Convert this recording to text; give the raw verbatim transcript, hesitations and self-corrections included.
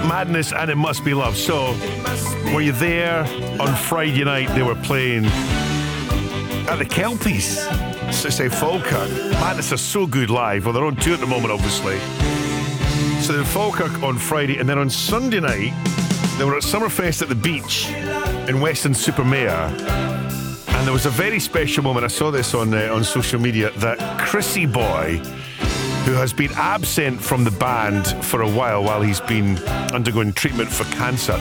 Madness and It Must Be Love. So, were you there on Friday night? They were playing at the Kelpies. So say Falkirk. Madness are so good live. Well, they're on tour at the moment, obviously. So they're in Falkirk on Friday, and then on Sunday night, they were at Summerfest at the beach in Weston-super-Mare. And there was a very special moment. I saw this on uh, on social media that Chrissy Boy, who has been absent from the band for a while while he's been undergoing treatment for cancer,